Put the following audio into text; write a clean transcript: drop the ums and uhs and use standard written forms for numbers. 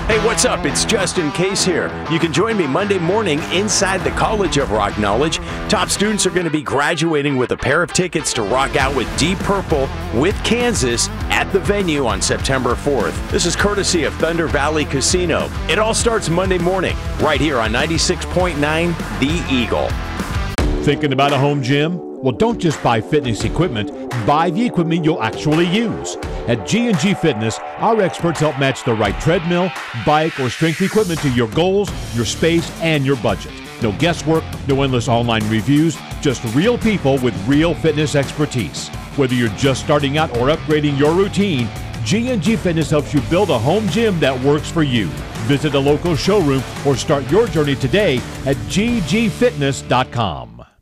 Hey, what's up? It's Justin Case here. You can join me Monday morning inside the College of Rock Knowledge. Top students are going to be graduating with a pair of tickets to rock out with Deep Purple with Kansas at the venue on September 4th. This is courtesy of Thunder Valley Casino. It all starts Monday morning right here on 96.9 The Eagle. Thinking about a home gym? Well, don't just buy fitness equipment, buy the equipment you'll actually use. At G&G Fitness, our experts help match the right treadmill, bike, or strength equipment to your goals, your space, and your budget. No guesswork, no endless online reviews, just real people with real fitness expertise. Whether you're just starting out or upgrading your routine, G&G Fitness helps you build a home gym that works for you. Visit a local showroom or start your journey today at ggfitness.com.